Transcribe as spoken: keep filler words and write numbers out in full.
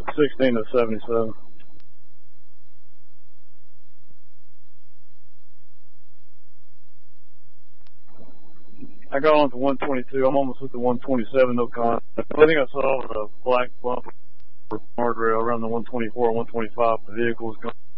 sixteen to seventy-seven. I got on to one twenty-two. I'm almost with the one twenty-seven, no contact. I think I saw a black bump or guardrail around the one twenty-four, one twenty-five. The vehicle was going.